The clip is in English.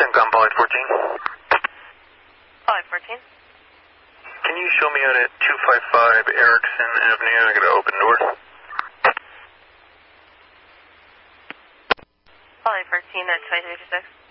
CENTCOM Poly 14. Poly 14. Can you show me out at 255 Erickson Avenue? I got an open door. Poly 14 at 2326.